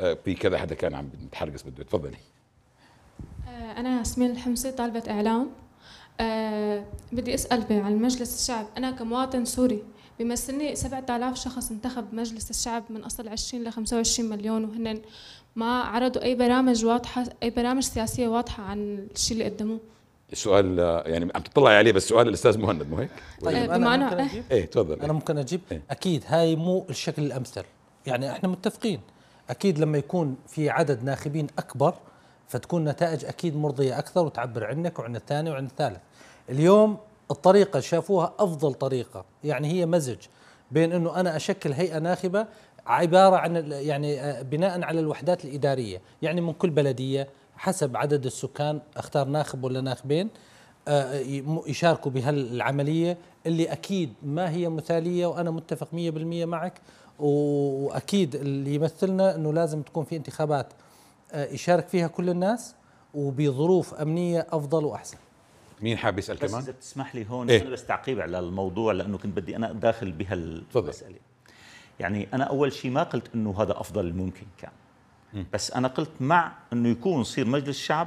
في كذا حدا كان عم يتحرقص بده. تفضلي. أنا ياسمين الحمصي طالبة إعلام. بدي أسأل عن مجلس الشعب. أنا كمواطن سوري بيمثلني 7000 شخص انتخب مجلس الشعب من أصل 20 ل 25 مليون، وهن ما عرضوا أي برامج واضحة، أي برامج سياسية واضحة عن الشيء اللي قدموه. السؤال يعني عم تطلعي عليه، بس سؤال الأستاذ مهند مو هيك؟ طيب أنا ممكن أجيب؟ إيه تفضل. أنا ممكن أجيب؟ أكيد هاي مو الشكل الأمثل، يعني إحنا متفقين أكيد لما يكون في عدد ناخبين أكبر فتكون نتائج أكيد مرضية أكثر وتعبر عنك وعن الثاني وعن الثالث. اليوم الطريقة شافوها أفضل طريقة، يعني هي مزج بين أنه أنا أشكل هيئة ناخبة عبارة عن يعني بناء على الوحدات الإدارية، يعني من كل بلدية حسب عدد السكان اختار ناخب ولا ناخبين يشاركوا بهالعملية اللي أكيد ما هي مثالية، وأنا متفق 100% معك. وأكيد اللي يمثلنا أنه لازم تكون في انتخابات يشارك فيها كل الناس وبظروف أمنية أفضل وأحسن. مين حاب يسأل بس كمان؟ إذا بتسمح لي هون إيه؟ أنا بس تعقيب على الموضوع، لأنه كنت بدي أنا داخل بهالمسألة. يعني أنا أول شيء ما قلت أنه هذا أفضل الممكن كان، بس أنا قلت مع أنه يكون يصير مجلس الشعب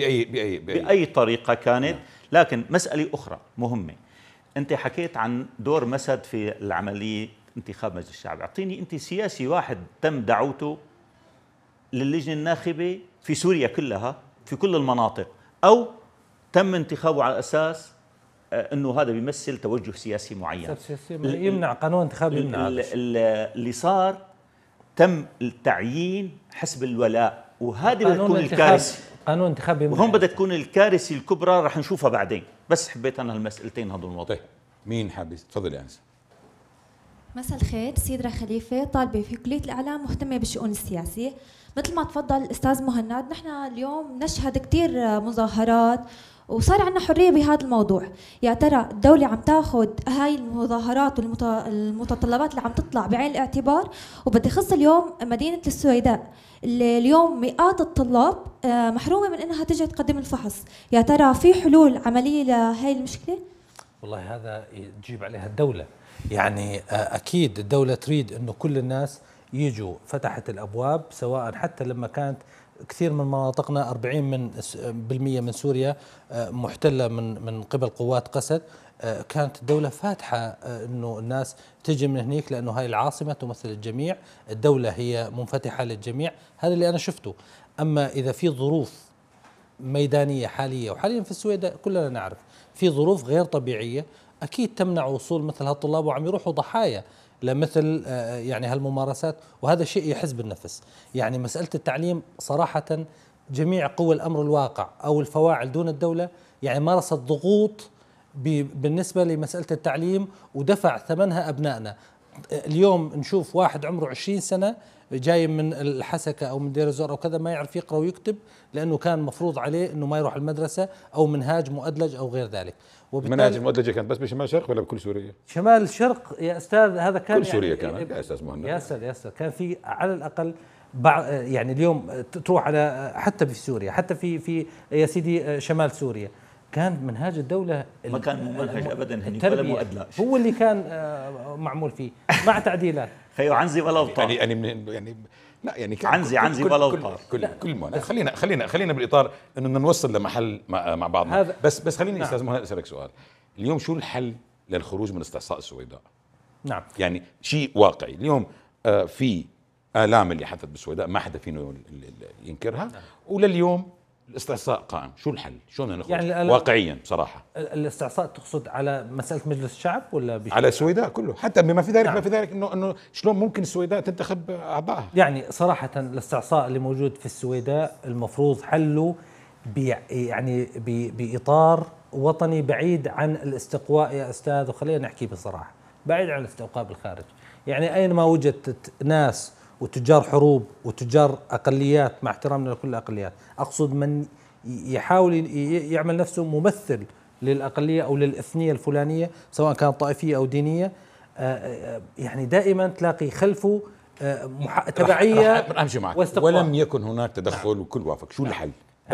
بأي طريقة كانت. لكن مسألة أخرى مهمة، أنت حكيت عن دور مسد في العملية انتخاب مجلس الشعب. أعطيني أنت سياسي واحد تم دعوته للجنة الناخبة في سوريا كلها في كل المناطق، أو تم انتخابه على أساس أنه هذا بيمثل توجه سياسي معين. يمنع قانون انتخاب يمنع. اللي صار تم التعيين حسب الولاء، وهذه بدها تكون الكارثة. قانون انتخاب يمنع، وهون بدها تكون الكارثة الكبرى، رح نشوفها بعدين. بس حبيت أنا هالمسألتين هذول الوضع. طيب مين حاب؟ تفضل يا أنسة. مساء الخير، سيدرا خليفة، طالبة في كلية الإعلام مهتمة بالشؤون السياسية. مثل ما تفضل الأستاذ مهند، نحن اليوم نشهد كتير مظاهرات وصار عندنا حرية بهذا الموضوع. يا ترى الدولة عم تاخذ هاي المظاهرات والمتطلبات اللي عم تطلع بعين الاعتبار؟ وبدي خص اليوم مدينة السويداء اللي اليوم مئات الطلاب محرومة من انها تجي تقدم الفحص. يا ترى في حلول عملية لهي المشكلة؟ والله هذا تجيب عليها الدولة، يعني أكيد الدولة تريد أنه كل الناس يجوا، فتحت الأبواب، سواء حتى لما كانت كثير من مناطقنا 40% من سوريا محتلة من قبل قوات قسد، كانت الدولة فاتحة أنه الناس تجي من هناك، لأنه هاي العاصمة تمثل الجميع، الدولة هي منفتحة للجميع. هذا اللي أنا شفته. أما إذا في ظروف ميدانية حالية، وحاليا في السويد كلنا نعرف في ظروف غير طبيعية، أكيد تمنع وصول مثل هالطلاب، وعم يروحوا ضحايا لمثل يعني هالممارسات، وهذا شيء يحز بالنفس. يعني مسألة التعليم صراحة جميع قوى الأمر الواقع أو الفواعل دون الدولة يعني مارست ضغوط بالنسبة لمسألة التعليم ودفع ثمنها أبنائنا. اليوم نشوف واحد عمره 20 سنة جاي من الحسكة أو من دير الزور أو كذا ما يعرف يقرأ ويكتب، لأنه كان مفروض عليه أنه ما يروح المدرسة أو منهاج مؤدلج أو غير ذلك. المناهج المؤدلجة كانت بس بشمال الشرق ولا بكل سوريا؟ شمال الشرق يا أستاذ، هذا كان كل سوريا كانت يا أستاذ مهند. يا أستاذ كان في على الأقل يعني اليوم تروح على حتى في سوريا، حتى في يا سيدي شمال سوريا كان منهاج الدولة ما كان منهج ابدا ولا مؤدلج، هو اللي كان معمول فيه مع تعديلات. خيو عنزي ولا وطار يعني لا يعني عنزي ولا وطار كل ما خلينا بالاطار انه بدنا نوصل لمحل مع بعضنا. بس خليني استاذ مهند اسالك سؤال. اليوم شو الحل للخروج من استعصاء السويداء؟ نعم، يعني شيء واقعي اليوم. في آلام اللي حدثت بالسويداء ما حدا فينا ينكرها. نعم. ولليوم الاستعصاء قائم. شو الحل؟ شو بدنا نخرج يعني واقعيا بصراحه؟ الاستعصاء تقصد على مساله مجلس الشعب ولا على السويداء كله، حتى بما في ذلك نعم. ما في ذلك انه شلون ممكن السويداء تنتخب اعضائها؟ يعني صراحه الاستعصاء اللي موجود في السويداء المفروض حله يعني باطار وطني بعيد عن الاستقواء يا استاذ، وخلينا نحكي بصراحه، بعيد عن الاستقواء بالخارج. يعني اينما وجدت ناس وتجار حروب وتجار أقليات، مع احترامنا لكل الأقليات، أقصد من يحاول يعمل نفسه ممثل للأقلية أو للإثنية الفلانية سواء كانت طائفية أو دينية، يعني دائما تلاقي خلفه تبعية. أمشي معك. ولم يكن هناك تدخل وكل وافق. شو الحل؟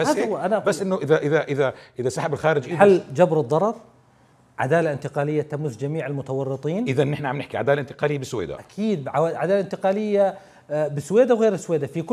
بس إنه إذا سحب الخارج حل جبر الضرر، عدالة انتقالية تمس جميع المتورطين. إذا نحن عم نحكي عدالة انتقالية بالسويداء، أكيد عدالة انتقالية بالسويداء وغير السويداء في كل